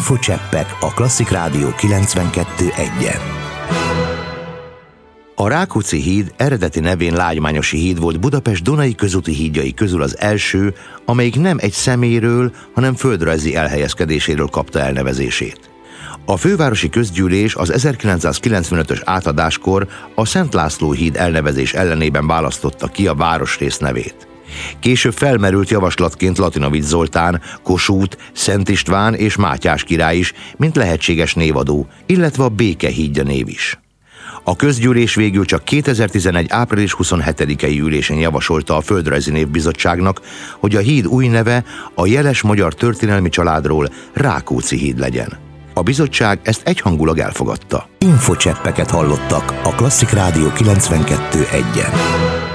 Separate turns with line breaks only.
Infocseppek a Klasszik Rádió 92.1-en. A Rákóczi híd eredeti nevén Lágymányosi híd volt Budapest Dunai közúti hídjai közül az első, amelyik nem egy személyről, hanem földrajzi elhelyezkedéséről kapta elnevezését. A fővárosi közgyűlés az 1995-ös átadáskor a Szent László híd elnevezés ellenében választotta ki a városrész nevét. Később felmerült javaslatként Latinovics Zoltán, Kossuth, Szent István és Mátyás király is, mint lehetséges névadó, illetve a Béke hídja név is. A közgyűlés végül csak 2011. április 27-i ülésén javasolta a Földrajzi Névbizottságnak, hogy a híd új neve a jeles magyar történelmi családról Rákóczi híd legyen. A bizottság ezt egyhangulag elfogadta. Infocseppeket hallottak a Klasszik Rádió 92.1-en.